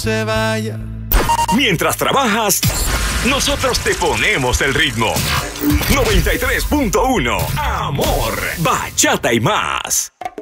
se vaya. Mientras trabajas, nosotros te ponemos el ritmo. 93.1 Amor, bachata y más.